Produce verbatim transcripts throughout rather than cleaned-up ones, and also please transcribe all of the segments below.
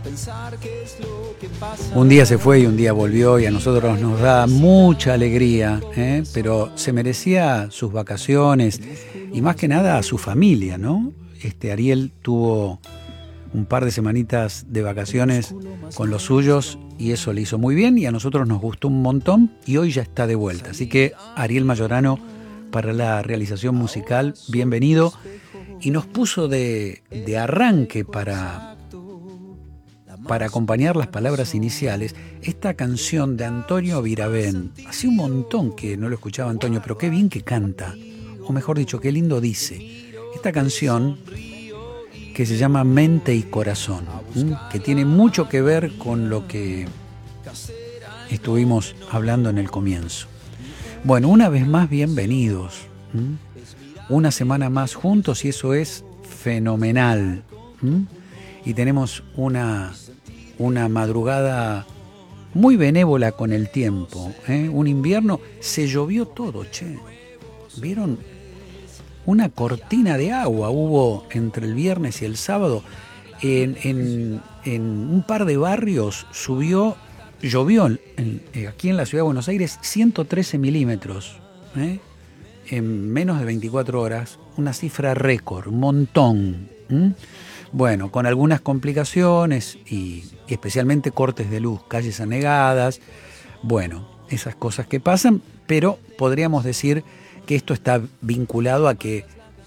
Un día se fue y un día volvió y a nosotros nos da mucha alegría, ¿eh? Pero se merecía sus vacaciones y más que nada a su familia, ¿no? Este Ariel tuvo un par de semanitas de vacaciones con los suyos y eso le hizo muy bien y a nosotros nos gustó un montón y hoy ya está de vuelta. Así que Ariel Mayorano para la realización musical, bienvenido, y nos puso de, de arranque para, para acompañar las palabras iniciales esta canción de Antonio Viravent. Hace un montón que no lo escuchaba Antonio, pero qué bien que canta, o mejor dicho, qué lindo dice. Esta canción que se llama Mente y Corazón, ¿m? que tiene mucho que ver con lo que estuvimos hablando en el comienzo. Bueno, una vez más, bienvenidos. ¿m? Una semana más juntos y eso es fenomenal. ¿m? Y tenemos una, una madrugada muy benévola con el tiempo. ¿eh? Un invierno, se llovió todo, che. ¿Vieron? Una cortina de agua hubo entre el viernes y el sábado. En, en, en un par de barrios subió, llovió en, aquí en la ciudad de Buenos Aires ciento trece milímetros. ¿eh? En menos de veinticuatro horas, una cifra récord, un montón. ¿m? Bueno, con algunas complicaciones y, y especialmente cortes de luz, calles anegadas. Bueno, esas cosas que pasan, pero podríamos decir que esto está vinculado a que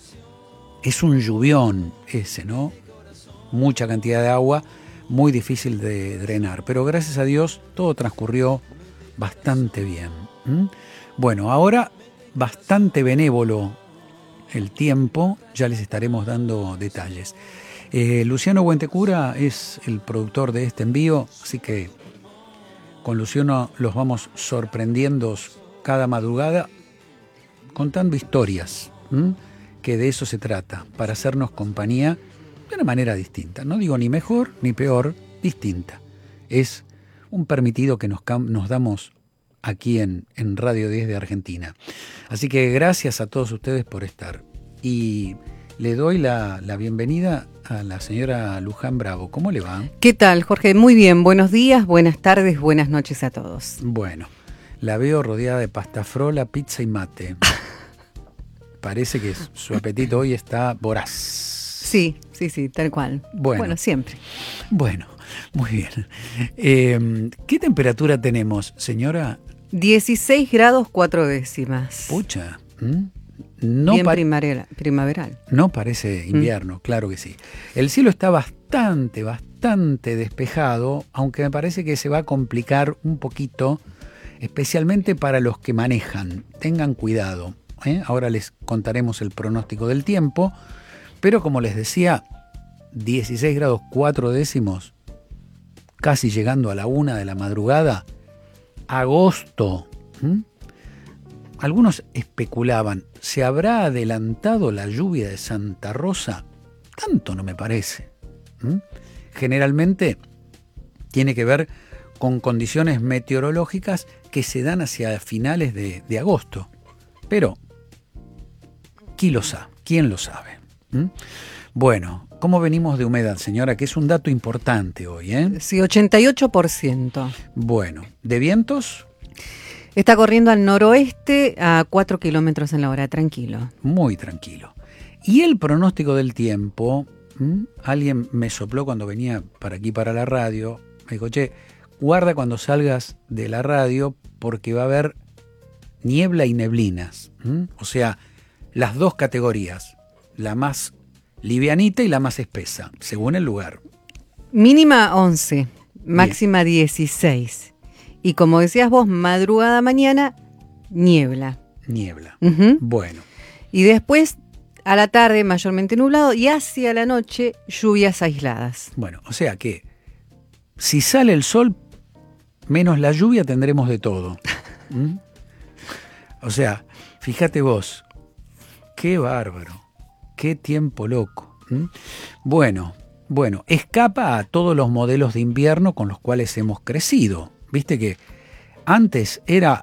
es un lluvión ese, ¿no? Mucha cantidad de agua, muy difícil de drenar, pero gracias a Dios todo transcurrió bastante bien. ¿Mm? Bueno, ahora bastante benévolo el tiempo, ya les estaremos dando detalles. Eh, Luciano Buentecura es el productor de este envío, así que con Luciano los vamos sorprendiendo cada madrugada, contando historias, ¿m? que de eso se trata, para hacernos compañía de una manera distinta. No digo ni mejor ni peor, distinta. Es un permitido que nos, nos damos aquí en, en Radio diez de Argentina. Así que gracias a todos ustedes por estar. Y le doy la, la bienvenida a la señora Luján Bravo. ¿Cómo le va? ¿Qué tal, Jorge? Muy bien. Buenos días, buenas tardes, buenas noches a todos. Bueno, la veo rodeada de pasta frola, pizza y mate. Parece que su apetito hoy está voraz. Sí, sí, sí, tal cual. Bueno, bueno siempre. Bueno, muy bien. Eh, ¿Qué temperatura tenemos, señora? dieciséis grados cuatro décimas. Pucha. ¿m? No Bien pa- primaveral, primaveral. No parece invierno, mm. claro que sí. El cielo está bastante, bastante despejado, aunque me parece que se va a complicar un poquito, especialmente para los que manejan. Tengan cuidado. ¿eh? Ahora les contaremos el pronóstico del tiempo, pero como les decía, dieciséis grados cuatro décimos, casi llegando a la una de la madrugada, agosto. ¿m? Algunos especulaban, ¿se habrá adelantado la lluvia de Santa Rosa? Tanto no me parece. ¿Mm? Generalmente tiene que ver con condiciones meteorológicas que se dan hacia finales de, de agosto. Pero, ¿quién lo sabe? ¿Quién lo sabe? ¿Mm? Bueno, ¿cómo venimos de humedad, señora? Que es un dato importante hoy, ¿eh? Sí, ochenta y ocho por ciento. Bueno, ¿de vientos? Está corriendo al noroeste a cuatro kilómetros en la hora, tranquilo. Muy tranquilo. Y el pronóstico del tiempo, ¿m? alguien me sopló cuando venía para aquí, para la radio, me dijo, che, guarda cuando salgas de la radio porque va a haber niebla y neblinas. ¿m? O sea, las dos categorías, la más livianita y la más espesa, según el lugar. Mínima once, máxima Bien. dieciséis. Y como decías vos, madrugada mañana, niebla. Niebla. Uh-huh. Bueno. Y después, a la tarde, mayormente nublado, y hacia la noche, lluvias aisladas. Bueno, o sea que si sale el sol, menos la lluvia, tendremos de todo. ¿Mm? O sea, fíjate vos, qué bárbaro, qué tiempo loco. ¿Mm? Bueno, bueno, escapa a todos los modelos de invierno con los cuales hemos crecido. Viste que antes era,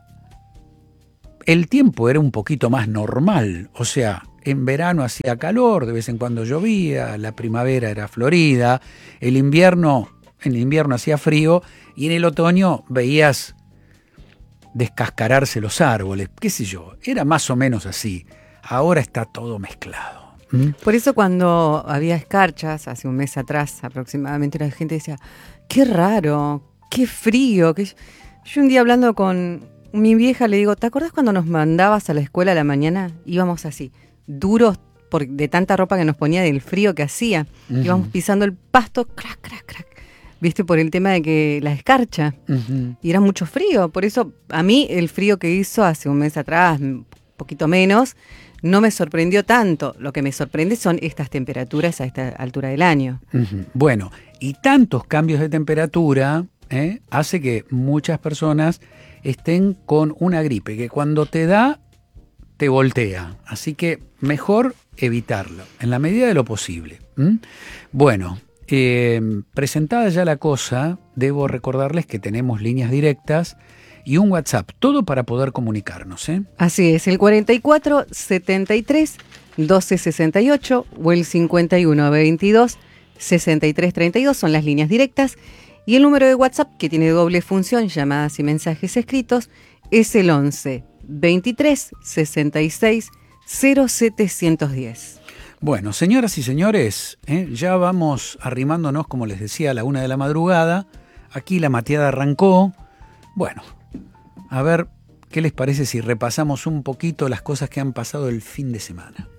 el tiempo era un poquito más normal, o sea, en verano hacía calor, de vez en cuando llovía, la primavera era florida, el invierno en el invierno hacía frío y en el otoño veías descascararse los árboles, qué sé yo, era más o menos así. Ahora está todo mezclado. ¿Mm? Por eso cuando había escarchas, hace un mes atrás aproximadamente, la gente decía, qué raro, qué frío. Que... Yo un día hablando con mi vieja le digo, ¿te acordás cuando nos mandabas a la escuela a la mañana? Íbamos así, duros por, de tanta ropa que nos ponía del frío que hacía. Uh-huh. Íbamos pisando el pasto, crac, crac, crac. Viste, por el tema de que la escarcha. Uh-huh. Y era mucho frío. Por eso, a mí, el frío que hizo hace un mes atrás, un poquito menos, no me sorprendió tanto. Lo que me sorprende son estas temperaturas a esta altura del año. Uh-huh. Bueno, y tantos cambios de temperatura ¿eh? hace que muchas personas estén con una gripe, que cuando te da, te voltea. Así que mejor evitarlo, en la medida de lo posible. ¿Mm? Bueno, eh, presentada ya la cosa, debo recordarles que tenemos líneas directas y un WhatsApp, todo para poder comunicarnos. ¿eh? Así es, el cuarenta y cuatro setenta y tres doce sesenta y ocho o el cincuenta y uno veintidós sesenta y tres treinta y dos son las líneas directas. Y el número de WhatsApp, que tiene doble función, llamadas y mensajes escritos, es el once veintitrés sesenta y seis cero setecientos diez. Bueno, señoras y señores, ¿eh? ya vamos arrimándonos, como les decía, a la una de la madrugada. Aquí la mateada arrancó. Bueno, a ver qué les parece si repasamos un poquito las cosas que han pasado el fin de semana.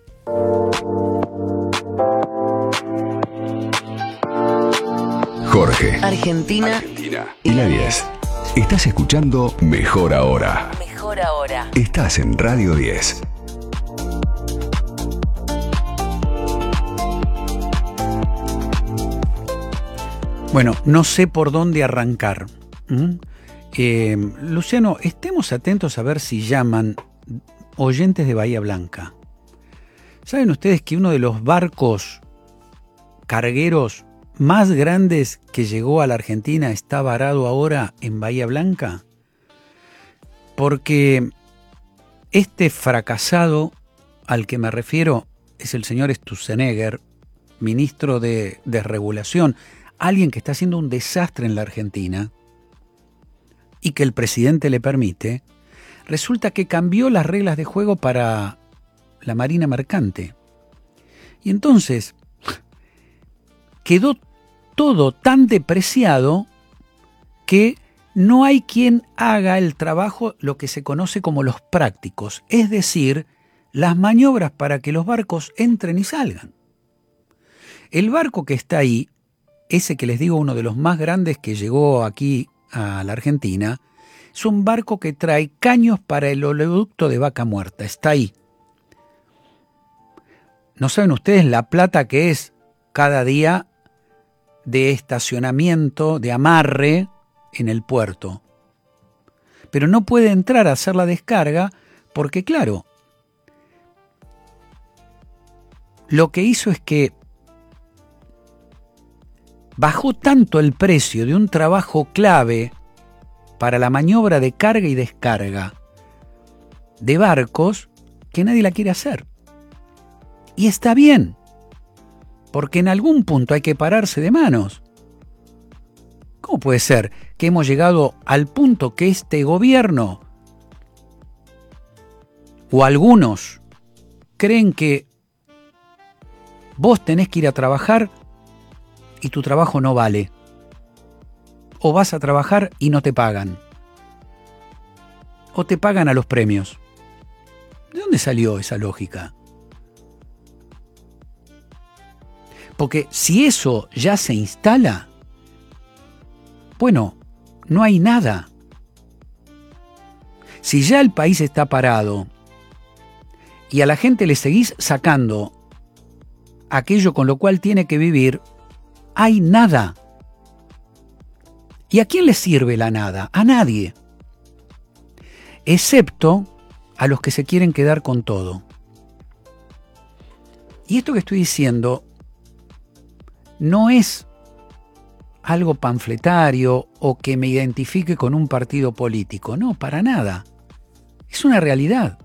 Jorge, Argentina, Argentina y la diez. Estás escuchando Mejor Ahora. Mejor Ahora. Estás en Radio diez. Bueno, no sé por dónde arrancar. ¿Mm? Eh, Luciano, estemos atentos a ver si llaman oyentes de Bahía Blanca. ¿Saben ustedes que uno de los barcos cargueros más grandes que llegó a la Argentina está varado ahora en Bahía Blanca? Porque este fracasado al que me refiero es el señor Sturzenegger, ministro de Desregulación, alguien que está haciendo un desastre en la Argentina y que el presidente le permite. Resulta que cambió las reglas de juego para la Marina Mercante. Y entonces quedó todo tan depreciado que no hay quien haga el trabajo, lo que se conoce como los prácticos, es decir, las maniobras para que los barcos entren y salgan. El barco que está ahí, ese que les digo, uno de los más grandes que llegó aquí a la Argentina, es un barco que trae caños para el oleoducto de Vaca Muerta, está ahí. No saben ustedes la plata que es cada día de estacionamiento, de amarre en el puerto. Pero no puede entrar a hacer la descarga porque, claro, lo que hizo es que bajó tanto el precio de un trabajo clave para la maniobra de carga y descarga de barcos que nadie la quiere hacer. Y está bien, porque en algún punto hay que pararse de manos. ¿Cómo puede ser que hemos llegado al punto que este gobierno o algunos creen que vos tenés que ir a trabajar y tu trabajo no vale? O vas a trabajar y no te pagan. O te pagan a los premios. ¿De dónde salió esa lógica? Porque si eso ya se instala, bueno, no hay nada. Si ya el país está parado y a la gente le seguís sacando aquello con lo cual tiene que vivir, hay nada. ¿Y a quién le sirve la nada? A nadie. Excepto a los que se quieren quedar con todo. Y esto que estoy diciendo no es algo panfletario o que me identifique con un partido político. No, para nada. Es una realidad.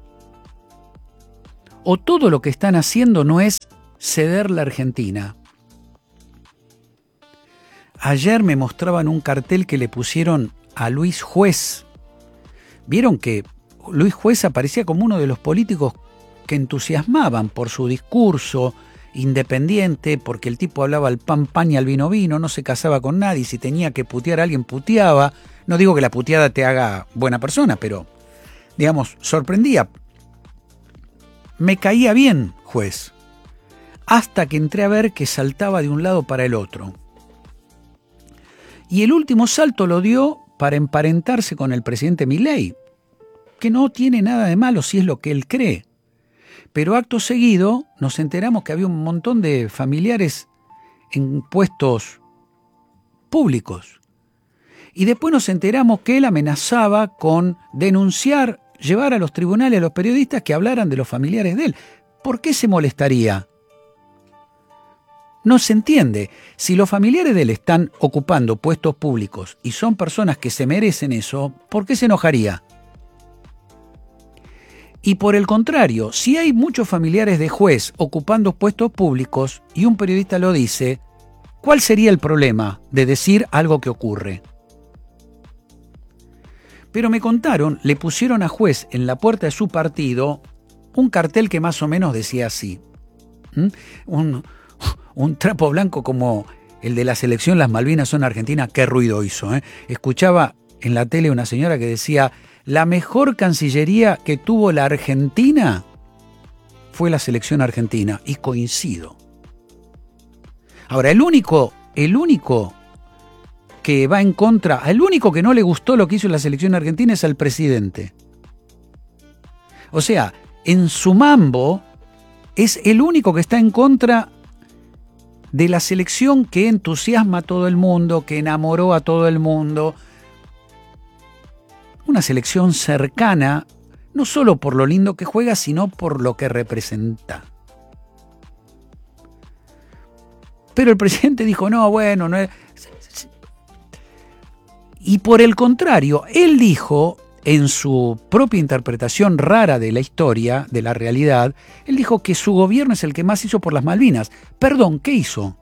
O todo lo que están haciendo no es ceder la Argentina. Ayer me mostraban un cartel que le pusieron a Luis Juez. Vieron que Luis Juez aparecía como uno de los políticos que entusiasmaban por su discurso independiente, porque el tipo hablaba al pan pan y al vino vino, no se casaba con nadie, si tenía que putear a alguien puteaba. No digo que la puteada te haga buena persona, pero, digamos, sorprendía. Me caía bien Juez, hasta que entré a ver que saltaba de un lado para el otro. Y el último salto lo dio para emparentarse con el presidente Milei, que no tiene nada de malo si es lo que él cree. Pero acto seguido nos enteramos que había un montón de familiares en puestos públicos. Y después nos enteramos que él amenazaba con denunciar, llevar a los tribunales a los periodistas que hablaran de los familiares de él. ¿Por qué se molestaría? No se entiende. Si los familiares de él están ocupando puestos públicos y son personas que se merecen eso, ¿por qué se enojaría? Y por el contrario, si hay muchos familiares de Juez ocupando puestos públicos y un periodista lo dice, ¿cuál sería el problema de decir algo que ocurre? Pero me contaron, le pusieron a Juez en la puerta de su partido un cartel que más o menos decía así. ¿Mm? Un, un trapo blanco como el de la selección Las Malvinas son Argentina, qué ruido hizo. ¿eh? Escuchaba en la tele una señora que decía, la mejor cancillería que tuvo la Argentina fue la selección argentina, y coincido. Ahora, el único, el único que va en contra, el único que no le gustó lo que hizo la selección argentina es al presidente. O sea, en su mambo es el único que está en contra de la selección que entusiasma a todo el mundo, que enamoró a todo el mundo. Una selección cercana, no solo por lo lindo que juega, sino por lo que representa. Pero el presidente dijo, no, bueno, no es... Y por el contrario, él dijo, en su propia interpretación rara de la historia, de la realidad, él dijo que su gobierno es el que más hizo por las Malvinas. Perdón, ¿qué hizo?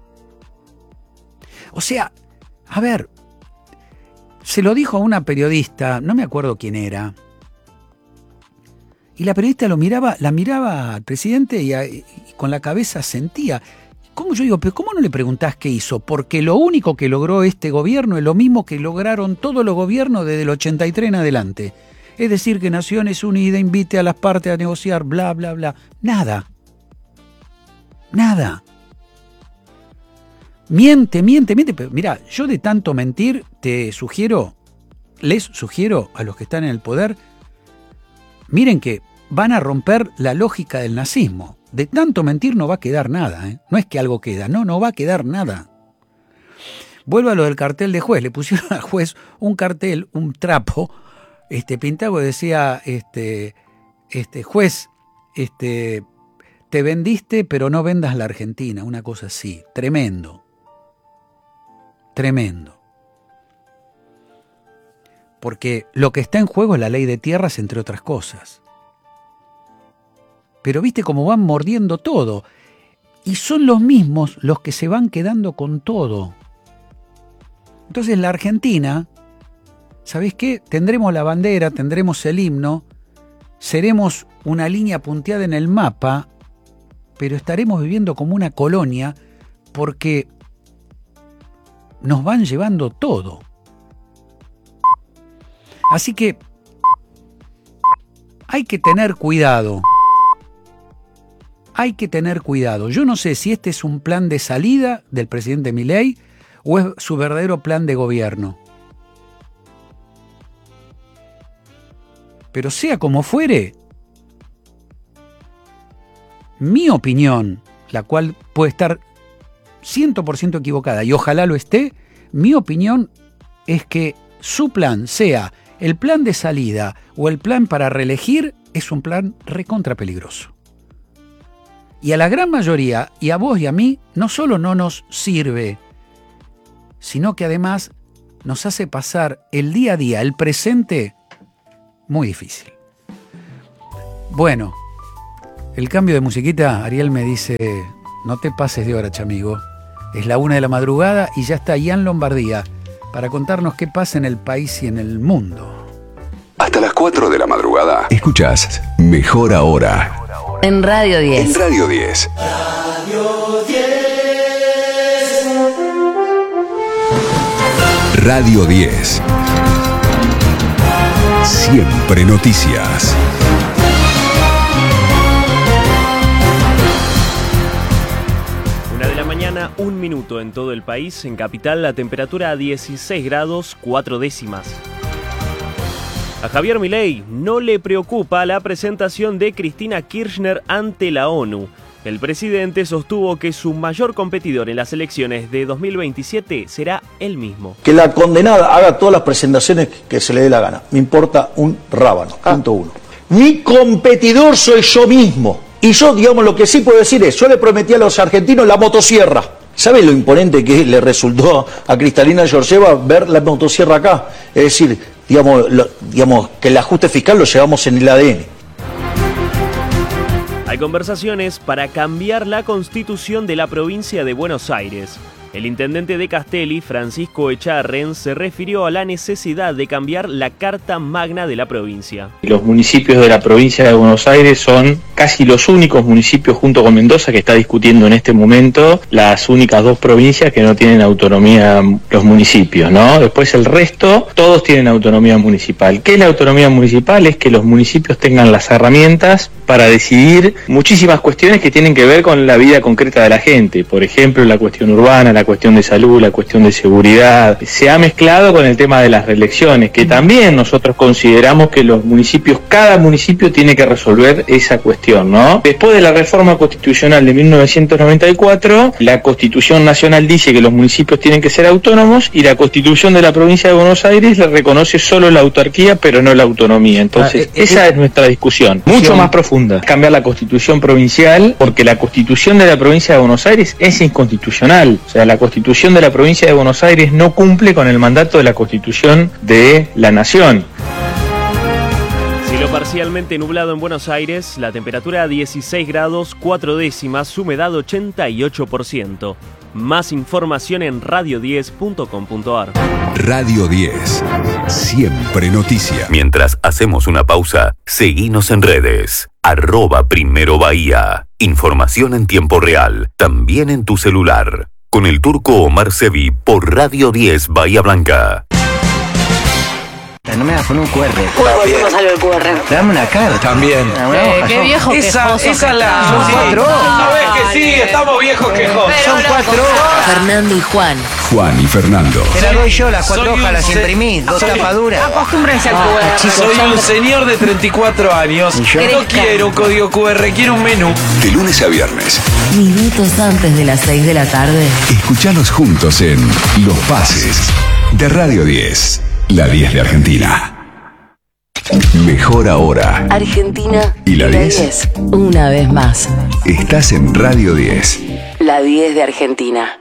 O sea, a ver, se lo dijo a una periodista, no me acuerdo quién era, y la periodista lo miraba, la miraba al presidente y, a, y con la cabeza asentía. ¿Cómo? Yo digo, pero ¿cómo no le preguntás qué hizo? Porque lo único que logró este gobierno es lo mismo que lograron todos los gobiernos desde el ochenta y tres en adelante. Es decir, que Naciones Unidas invite a las partes a negociar, bla, bla, bla. Nada. Nada. Miente, miente, miente. Pero mira, yo de tanto mentir te sugiero, les sugiero a los que están en el poder, miren que van a romper la lógica del nazismo. De tanto mentir no va a quedar nada, ¿eh? No es que algo queda, no, no va a quedar nada. Vuelvo a lo del cartel de Juez. Le pusieron al Juez un cartel, un trapo, este, pintado que decía, este, este, Juez, este, te vendiste pero no vendas la Argentina, una cosa así. Tremendo. Tremendo. Porque lo que está en juego es la ley de tierras, entre otras cosas. Pero viste cómo van mordiendo todo. Y son los mismos los que se van quedando con todo. Entonces la Argentina, ¿sabés qué? Tendremos la bandera, tendremos el himno, seremos una línea punteada en el mapa, pero estaremos viviendo como una colonia porque nos van llevando todo. Así que hay que tener cuidado. Hay que tener cuidado. Yo no sé si este es un plan de salida del presidente Milei o es su verdadero plan de gobierno. Pero sea como fuere, mi opinión, la cual puede estar cien por ciento equivocada y ojalá lo esté, mi opinión es que su plan, sea el plan de salida o el plan para reelegir, es un plan recontra peligroso. Y a la gran mayoría, y a vos y a mí, no solo no nos sirve, sino que además nos hace pasar el día a día, el presente, muy difícil. Bueno, el cambio de musiquita, Ariel me dice, no te pases de hora, chamigo. Es la una de la madrugada y ya está Ian Lombardía para contarnos qué pasa en el país y en el mundo. Hasta las cuatro de la madrugada. Escuchás Mejor Ahora. En Radio diez. En Radio diez. Radio diez. Radio diez. Siempre noticias. Una de la mañana, un minuto en todo el país. En Capital, la temperatura a dieciséis grados, cuatro décimas. A Javier Milei no le preocupa la presentación de Cristina Kirchner ante la ONU. El presidente sostuvo que su mayor competidor en las elecciones de dos mil veintisiete será él mismo. Que la condenada haga todas las presentaciones que se le dé la gana. Me importa un rábano. Ah. Punto uno. Mi competidor soy yo mismo. Y yo, digamos, lo que sí puedo decir es, yo le prometí a los argentinos la motosierra. ¿Saben lo imponente que le resultó a Cristalina Georgieva ver la motosierra acá? Es decir, digamos, lo, digamos que el ajuste fiscal lo llevamos en el A D N. Hay conversaciones para cambiar la constitución de la provincia de Buenos Aires. El intendente de Castelli, Francisco Echarren, se refirió a la necesidad de cambiar la Carta Magna de la provincia. Los municipios de la provincia de Buenos Aires son casi los únicos municipios, junto con Mendoza, que está discutiendo en este momento, las únicas dos provincias que no tienen autonomía los municipios, ¿no? Después el resto, todos tienen autonomía municipal. ¿Qué es la autonomía municipal? Es que los municipios tengan las herramientas para decidir muchísimas cuestiones que tienen que ver con la vida concreta de la gente. Por ejemplo, la cuestión urbana, la cuestión de salud, la cuestión de seguridad. Se ha mezclado con el tema de las reelecciones, que también nosotros consideramos que los municipios, cada municipio tiene que resolver esa cuestión, ¿no? Después de la reforma constitucional de mil novecientos noventa y cuatro, la Constitución Nacional dice que los municipios tienen que ser autónomos y la Constitución de la provincia de Buenos Aires le reconoce solo la autarquía, pero no la autonomía. Entonces, ah, eh, esa eh, es nuestra discusión, mucho sí, más profunda. Cambiar la Constitución provincial, porque la Constitución de la provincia de Buenos Aires es inconstitucional. O sea, la Constitución de la provincia de Buenos Aires no cumple con el mandato de la Constitución de la Nación. Cielo parcialmente nublado en Buenos Aires, la temperatura a dieciséis grados, cuatro décimas, humedad ochenta y ocho por ciento. Más información en radio diez punto com punto ar. Radio diez. Siempre noticia. Mientras hacemos una pausa, seguinos en redes. Arroba Primero Bahía. Información en tiempo real, también en tu celular. Con el turco Omar Sevi por Radio diez Bahía Blanca. No me das con un Q R. ¿Cómo salió el Q R? Dame una carta. También. Eh, qué viejo esa, quejoso. Esa es la... Son sí. cuatro hojas. ¿Sabés que sí? Estamos viejos quejosos. Son cuatro hojas. Fernando y Juan. Juan y Fernando. Te las doy yo, las cuatro Soy hojas, las se... imprimís, dos soy... tapaduras. Acostúmbrense al ah, Q R. Chicos, Soy un señor de treinta y cuatro años. ¿Y yo? No quiero un código Q R, quiero un menú. De lunes a viernes. Minutos antes de las seis de la tarde. Escuchanos juntos en Los Pases de Radio diez. La diez de Argentina. Mejor Ahora. Argentina ¿Y la diez? Una vez más. Estás en Radio diez. La diez de Argentina.